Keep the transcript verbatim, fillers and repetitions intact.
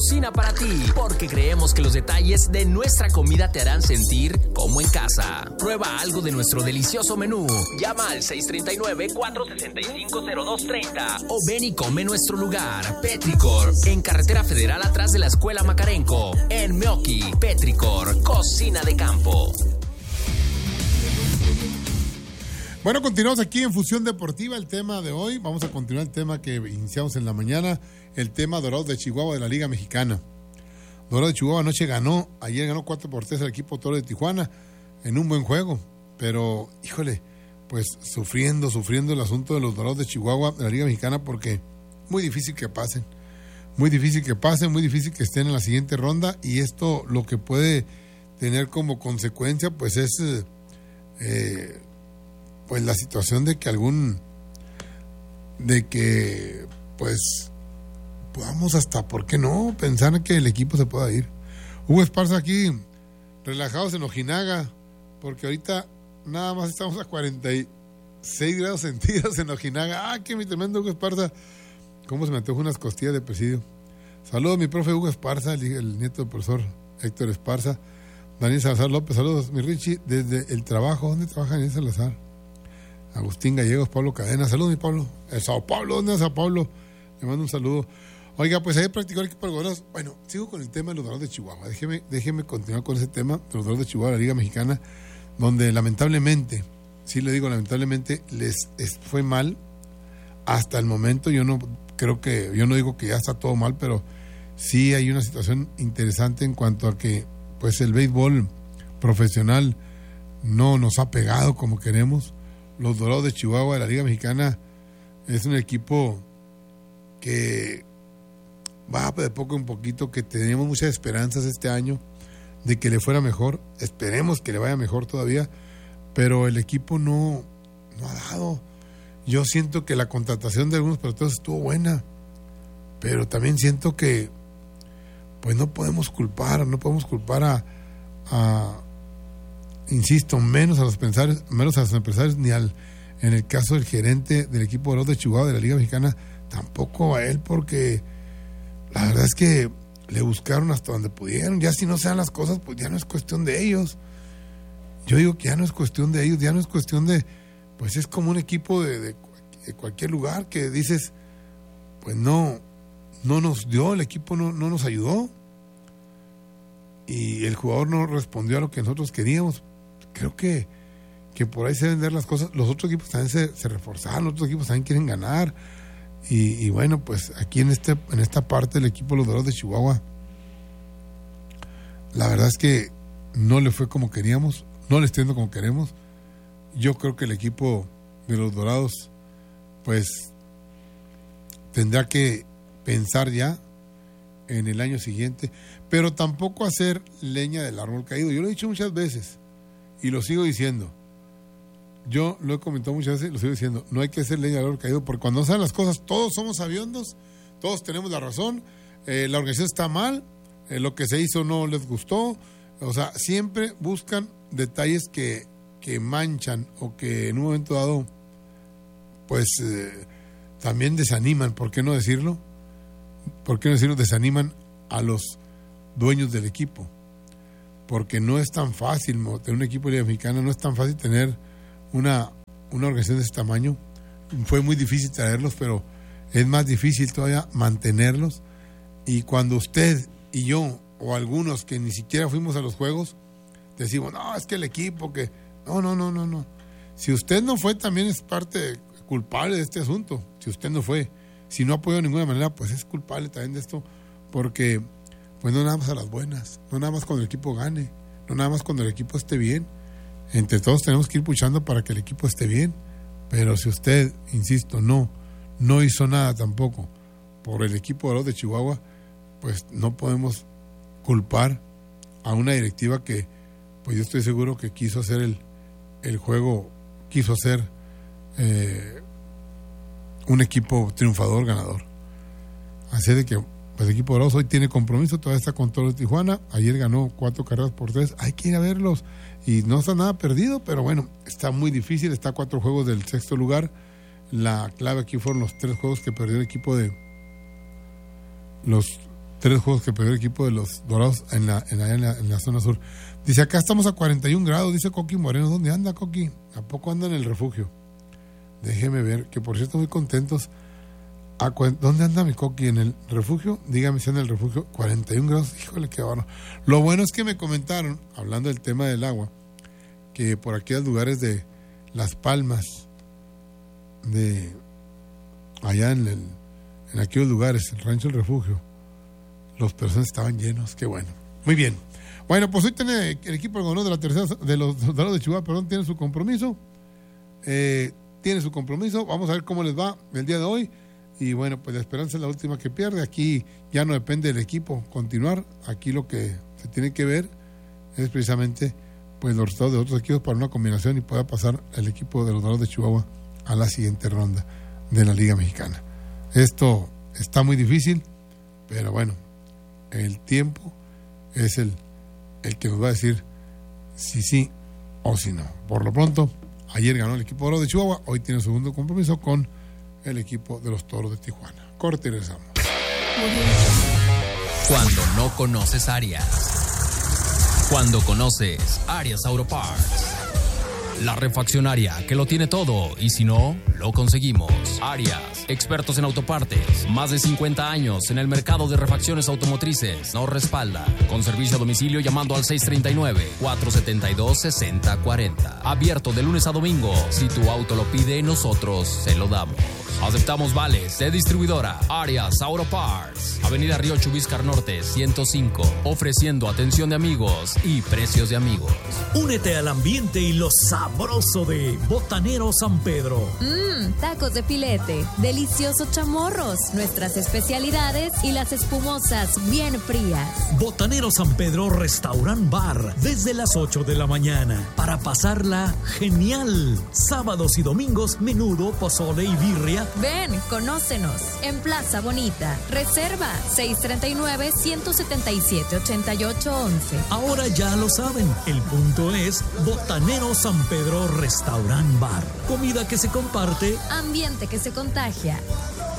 Cocina para ti, porque creemos que los detalles de nuestra comida te harán sentir como en casa. Prueba algo de nuestro delicioso menú. Llama al seis tres nueve, cuatro seis cinco, cero dos tres cero o ven y come en nuestro lugar. Petricor, en Carretera Federal atrás de la Escuela Macarenco. En Meoqui, Petricor, cocina de campo. Bueno, continuamos aquí en Fusión Deportiva, el tema de hoy. Vamos a continuar el tema que iniciamos en la mañana, el tema Dorados de Chihuahua de la Liga Mexicana. Dorados de Chihuahua anoche ganó, ayer ganó cuatro por tres al equipo Toro de Tijuana en un buen juego, pero, híjole, pues sufriendo, sufriendo el asunto de los Dorados de Chihuahua de la Liga Mexicana, porque muy difícil que pasen, muy difícil que pasen, muy difícil que estén en la siguiente ronda, y esto lo que puede tener como consecuencia, pues es... Eh, pues la situación de que algún, de que, pues, podamos hasta, ¿por qué no?, pensar que el equipo se pueda ir. Hugo Esparza aquí, relajados en Ojinaga, porque ahorita nada más estamos a cuarenta y seis grados centígrados en Ojinaga. ¡Ah, qué mi tremendo Hugo Esparza! ¿Cómo se me antoja unas costillas de presidio? Saludos, mi profe Hugo Esparza, el, el nieto del profesor Héctor Esparza. Daniel Salazar López, saludos, mi Richie, desde el trabajo. ¿Dónde trabaja Daniel Salazar? Agustín Gallegos, Pablo Cadena, saludos mi Pablo, el Sao Paulo, ¿dónde es Sao Paulo? Le mando un saludo. Oiga, pues ahí practicó el equipo de Dorados. Bueno, sigo con el tema de los Dorados de Chihuahua, déjeme, déjeme continuar con ese tema de los Dorados de Chihuahua de la Liga Mexicana, donde lamentablemente, sí le digo lamentablemente, les es, fue mal hasta el momento. Yo no creo que, yo no digo que ya está todo mal, pero sí hay una situación interesante en cuanto a que pues el béisbol profesional no nos ha pegado como queremos. Los Dorados de Chihuahua de la Liga Mexicana es un equipo que va de poco en poquito, que tenemos muchas esperanzas este año de que le fuera mejor. Esperemos que le vaya mejor todavía, pero el equipo no, no ha dado. Yo siento que la contratación de algunos peloteros estuvo buena, pero también siento que pues no podemos culpar, no podemos culpar a, a insisto, menos a los empresarios, menos a los empresarios, ni al, en el caso del gerente del equipo de los de Chihuahua de la Liga Mexicana, tampoco a él, porque la verdad es que le buscaron hasta donde pudieron. Ya si no se dan las cosas, pues ya no es cuestión de ellos. Yo digo que ya no es cuestión de ellos, ya no es cuestión de, pues es como un equipo de, de, de cualquier lugar que dices, pues no, no nos dio, el equipo no, no nos ayudó y el jugador no respondió a lo que nosotros queríamos. Creo que, que por ahí se deben dar las cosas. Los otros equipos también se, se reforzaron, los otros equipos también quieren ganar. Y, y bueno, pues aquí en este en esta parte del equipo de los Dorados de Chihuahua, la verdad es que no le fue como queríamos, no le está yendo como queremos. Yo creo que el equipo de los Dorados, pues, tendrá que pensar ya en el año siguiente, pero tampoco hacer leña del árbol caído. Yo lo he dicho muchas veces y lo sigo diciendo. Yo lo he comentado muchas veces y lo sigo diciendo. No hay que hacer leña del árbol caído, porque cuando salen las cosas, todos somos sabiondos, todos tenemos la razón, eh, la organización está mal, eh, lo que se hizo no les gustó. O sea, siempre buscan detalles que, que manchan o que en un momento dado, pues, eh, también desaniman, ¿por qué no decirlo? ¿Por qué no decirlo? Desaniman a los dueños del equipo, porque no es tan fácil tener un equipo de Liga Mexicana, no es tan fácil tener una, una organización de ese tamaño. Fue muy difícil traerlos, pero es más difícil todavía mantenerlos. Y cuando usted y yo, o algunos que ni siquiera fuimos a los juegos, decimos, no, es que el equipo, que no, no, no, no, no. Si usted no fue, también es parte culpable de este asunto. Si usted no fue, si no apoyó de ninguna manera, pues es culpable también de esto, porque pues no nada más a las buenas, no nada más cuando el equipo gane, no nada más cuando el equipo esté bien. Entre todos tenemos que ir puchando para que el equipo esté bien, pero si usted, insisto, no, no hizo nada tampoco por el equipo de los de Chihuahua, pues no podemos culpar a una directiva que, pues yo estoy seguro que quiso hacer el, el juego, quiso hacer eh, un equipo triunfador, ganador. Así de que pues el equipo de los hoy tiene compromiso, todavía está con Toros de Tijuana, ayer ganó cuatro carreras por tres, hay que ir a verlos, y no está nada perdido, pero bueno, está muy difícil, está a cuatro juegos del sexto lugar. La clave aquí fueron los tres juegos que perdió el equipo de los tres juegos que perdió el equipo de los Dorados en la, en la, en la, en la zona sur. Dice, acá estamos a cuarenta y un grados, dice Coqui Moreno. ¿Dónde anda, Coqui? ¿A poco anda en el refugio? Déjeme ver, que por cierto muy contentos. ¿A cu- ¿Dónde anda mi Coqui? ¿En el refugio? Dígame si anda en el refugio. cuarenta y un grados, híjole, qué barro. Lo bueno es que me comentaron, hablando del tema del agua, que por aquellos lugares de Las Palmas, de allá en, el, en aquellos lugares, el rancho El Refugio, los personas estaban llenos, qué bueno. Muy bien. Bueno, pues hoy tiene el equipo del gobernador de la tercera, de los Dorados de Chihuahua, perdón, tiene su compromiso. Eh, tiene su compromiso. Vamos a ver cómo les va el día de hoy. Y bueno, pues la esperanza es la última que pierde. Aquí ya no depende del equipo continuar. Aquí lo que se tiene que ver es precisamente pues los resultados de otros equipos para una combinación y pueda pasar el equipo de los Dorados de Chihuahua a la siguiente ronda de la Liga Mexicana. Esto está muy difícil, pero bueno, el tiempo es el, el que nos va a decir si sí o si no. Por lo pronto, ayer ganó el equipo de Dorados de Chihuahua, hoy tiene su segundo compromiso con el equipo de los Toros de Tijuana. Corte y regresamos. Cuando no conoces áreas. Cuando conoces Arias Auto Parts. La refaccionaria que lo tiene todo y si no, lo conseguimos. Arias, expertos en autopartes, más de cincuenta años en el mercado de refacciones automotrices. Nos respalda con servicio a domicilio llamando al seis tres nueve, cuatro siete dos, seis cero cuatro cero. Abierto de lunes a domingo. Si tu auto lo pide, nosotros se lo damos. Aceptamos vales de distribuidora Arias Auto Parts. Avenida Río Chubíscar Norte, ciento cinco. Ofreciendo atención de amigos y precios de amigos. Únete al ambiente y lo sabroso de Botanero San Pedro. Mmm, tacos de filete, deliciosos chamorros, nuestras especialidades y las espumosas bien frías. Botanero San Pedro Restaurant Bar, desde las ocho de la mañana. Para pasarla genial. Sábados y domingos, menudo, pozole y birria. Ven, conócenos. En Plaza Bonita. Reserva seis tres nueve, uno siete siete, ocho ocho uno uno. Ahora ya lo saben, el punto es Botanero San Pedro Restaurant Bar. Comida que se comparte, ambiente que se contagia.